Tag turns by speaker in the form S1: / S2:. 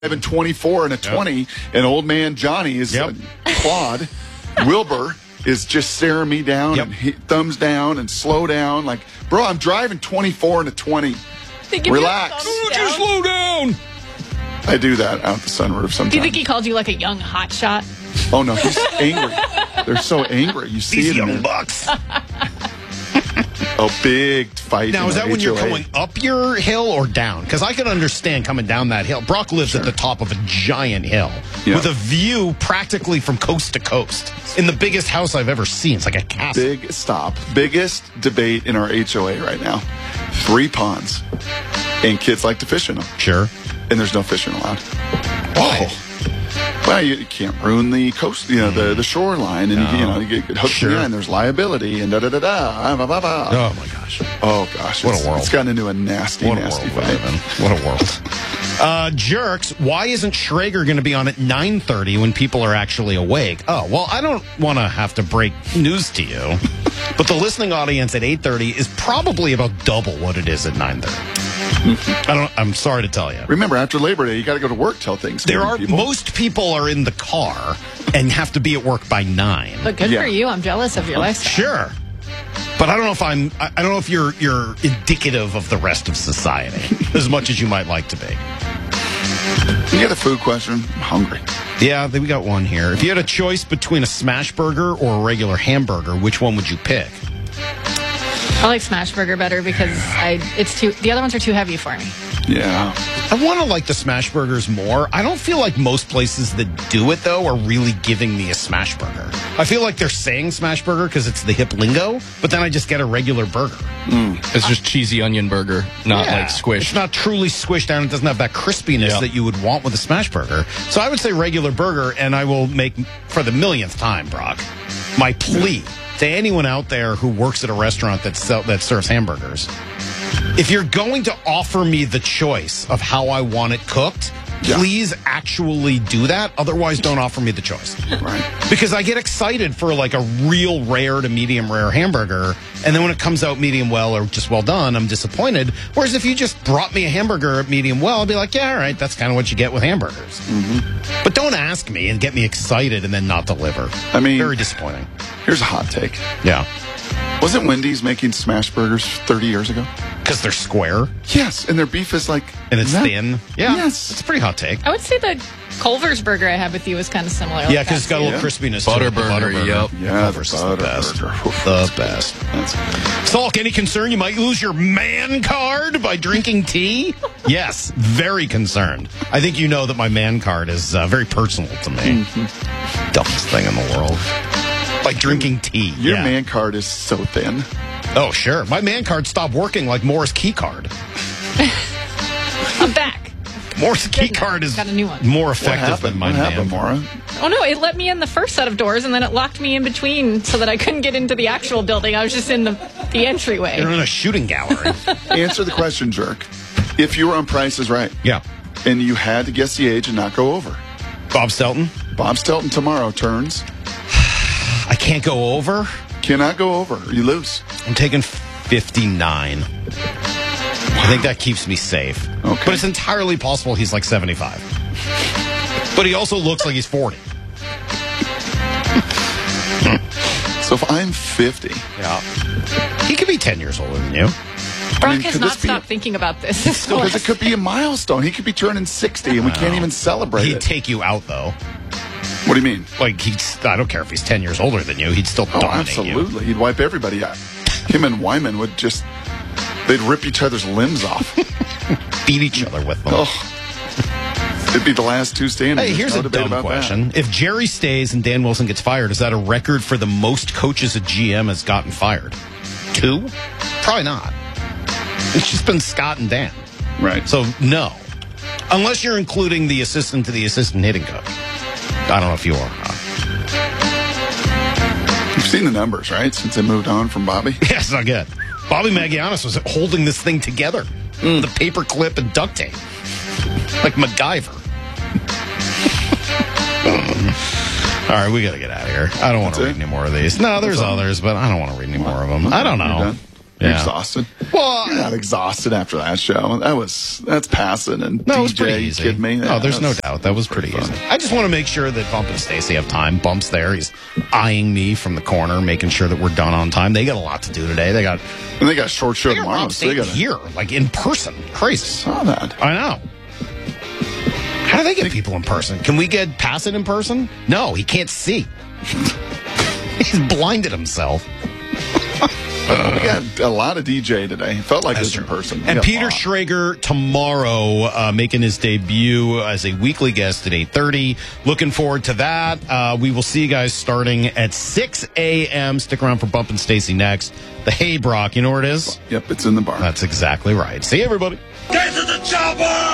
S1: driving 24 and a 20, and old man Johnny is Claude. Wilbur is just staring me down and thumbs down and slow down. Like, bro, I'm driving 24 and a 20. Relax.
S2: Just slow down.
S1: I do that out the sunroof sometimes.
S3: Do you think he called you like a young hotshot?
S1: Oh, no, he's angry. They're so angry. You see
S2: These
S1: it in
S2: young
S1: there.
S2: bucks.
S1: Oh, big fight.
S2: Now, is that when you're
S1: HOA.
S2: going up your hill or down? Because I can understand coming down that hill. Brock lives at the top of a giant hill with a view practically from coast to coast in the biggest house I've ever seen. It's like a castle.
S1: Big stop. Biggest debate in our HOA right now. 3 ponds. And kids like to fish in them.
S2: Sure.
S1: And there's no fishing allowed.
S2: Why?
S1: Oh. Well, you can't ruin the coast, the shoreline, and you get hooked in the eye, and there's liability, and da-da-da-da.
S2: Oh, my gosh.
S1: Oh, gosh.
S2: What a world.
S1: It's gotten into a nasty
S2: What a world
S1: fight.
S2: we live in. What a world. Jerks, why isn't Schrager going to be on at 9:30 when people are actually awake? Oh, well, I don't want to have to break news to you, but the listening audience at 8:30 is probably about double what it is at 9:30. I'm sorry to tell you.
S1: Remember, after Labor Day, you got to go to work till Thanksgiving.
S2: Most people are in the car and have to be at work by 9.
S3: But good for you. I'm jealous of your lifestyle.
S2: Sure. But I don't know if I don't know if you're indicative of the rest of society as much as you might like to be.
S1: You got a food question? I'm hungry.
S2: Yeah, we got one here. If you had a choice between a smash burger or a regular hamburger, which one would you pick?
S3: I like smash burger better because the other ones are too heavy for me.
S1: Yeah.
S2: I want to like the smash burgers more. I don't feel like most places that do it, though, are really giving me a smash burger. I feel like they're saying smash burger because it's the hip lingo, but then I just get a regular burger.
S4: It's just cheesy onion burger, not like squished.
S2: It's not truly squished down. It doesn't have that crispiness that you would want with a smash burger. So I would say regular burger, and I will make, for the millionth time, Brock, my plea to anyone out there who works at a restaurant that serves hamburgers. If you're going to offer me the choice of how I want it cooked, please actually do that. Otherwise, don't offer me the choice.
S1: Right.
S2: Because I get excited for like a real rare to medium rare hamburger, and then when it comes out medium well or just well done, I'm disappointed. Whereas if you just brought me a hamburger at medium well, I'd be like, yeah, all right, that's kind of what you get with hamburgers. Mm-hmm. But don't ask me and get me excited and then not deliver.
S1: I mean,
S2: very disappointing.
S1: Here's a hot take.
S2: Yeah.
S1: Wasn't Wendy's making smash burgers 30 years ago?
S2: Because they're square?
S1: Yes, and their beef is like...
S2: And it's thin? Yeah.
S1: Yes.
S2: It's a pretty hot take.
S3: I would say the Culver's burger I had with you was kind of similar.
S2: Yeah, because it's got a little crispiness to it.
S4: Butterburger, yep.
S1: Yeah,
S2: Culver's is the best.
S1: Butterburger.
S2: The best. Salk, any concern you might lose your man card by drinking tea? Yes, very concerned. I think you know that my man card is very personal to me. Dumbest thing in the world. Like drinking tea.
S1: Your man card is so thin.
S2: Oh, sure. My man card stopped working like Moore's key card.
S3: I'm back.
S2: Moore's key card is
S3: got a new one.
S2: more effective than my
S1: What
S2: man
S1: happened,
S2: card.
S1: Maura?
S3: Oh, no, it let me in the first set of doors, and then it locked me in between so that I couldn't get into the actual building. I was just in the entryway.
S2: You're in a shooting gallery.
S1: Answer the question, jerk. If you were on Price is Right,
S2: Yeah.
S1: and you had to guess the age and not go over,
S2: Bob Stelton?
S1: Bob Stelton tomorrow turns.
S2: I can't go over.
S1: Cannot go over. You lose.
S2: I'm taking 59. I think that keeps me safe.
S1: Okay.
S2: But it's entirely possible he's like 75. But he also looks like he's 40.
S1: So if I'm 50...
S2: Yeah. He could be 10 years older than you.
S3: Brock has
S1: could
S3: not
S1: this be
S3: stopped thinking about this.
S1: Because it could be a milestone. He could be turning 60, and we can't even celebrate
S2: He'd
S1: it.
S2: take you out, though.
S1: What do you mean?
S2: Like, I don't care if he's 10 years older than you. He'd still
S1: Oh,
S2: dominate
S1: absolutely. He'd wipe everybody out. Him and Wyman would just... They'd rip each other's limbs off.
S2: you. Beat each other with them.
S1: Oh. It'd be the last two standing.
S2: Hey,
S1: There's
S2: here's
S1: no
S2: a
S1: debate
S2: dumb
S1: about
S2: question.
S1: that.
S2: If Jerry stays and Dan Wilson gets fired, is that a record for the most coaches a GM has gotten fired? 2? Probably not. It's just been Scott and Dan.
S1: Right.
S2: So, no. Unless you're including the assistant to the assistant hitting coach. I don't know if you are.
S1: You've seen the numbers, right? Since they moved on from Bobby.
S2: Yeah, it's not good. Bobby Magianis was holding this thing together. The paper clip and duct tape. Like MacGyver. All right, we got to get out of here. I don't want to read any more of these. No, there's others, but I don't want to read any more of them. I don't know.
S1: You're
S2: Yeah.
S1: exhausted.
S2: Well,
S1: You're not exhausted after that show. That's passing. And
S2: no, it was
S1: DJ,
S2: pretty easy.
S1: kidding me?
S2: No, there's no
S1: that's
S2: doubt. That was pretty
S1: fun.
S2: easy. I just want to make sure that Bump and Stacy have time. Bump's there. He's eyeing me from the corner, making sure that we're done on time. They got a lot to do today. They got
S1: a short show tomorrow.
S2: Rob
S1: So they
S2: State
S1: got
S2: here, like in person. Crazy.
S1: saw that.
S2: I know. How do they get people in person? Can we get Passett in person? No, he can't see. He's blinded himself.
S1: We got a lot of DJ today. It felt like it was in person. We
S2: And
S1: got a
S2: Peter
S1: lot.
S2: Schrager tomorrow making his debut as a weekly guest at 8:30. Looking forward to that. We will see you guys starting at 6 a.m. Stick around for Bump and Stacy next. The Hey Brock, you know where it is?
S1: Yep, it's in the bar.
S2: That's exactly right. See you, everybody.
S5: Get to the chopper!